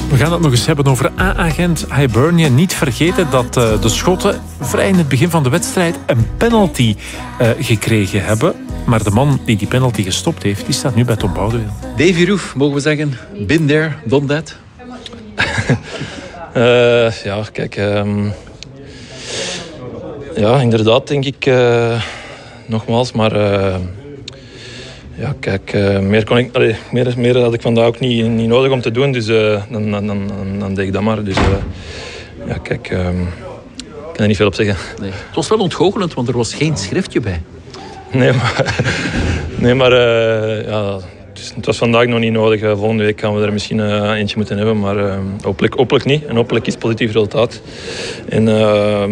We gaan het nog eens hebben over A-agent Hibernian. Niet vergeten dat de Schotten vrij in het begin van de wedstrijd een penalty gekregen hebben. Maar de man die die penalty gestopt heeft, die staat nu bij Tom Boudewijn. Davy Roef, mogen we zeggen. Been there, done that. Ja, kijk. Ja, inderdaad, denk ik. Nogmaals, maar... ja, kijk, meer had ik vandaag ook niet nodig om te doen. Dus dan deed ik dat maar. Dus ja, kijk, ik kan er niet veel op zeggen. Nee. Het was wel ontgoochelend, want er was geen schriftje bij. Nee, maar ja, het was vandaag nog niet nodig. Volgende week gaan we er misschien eentje moeten hebben. Maar hopelijk niet. En hopelijk is het positief resultaat. En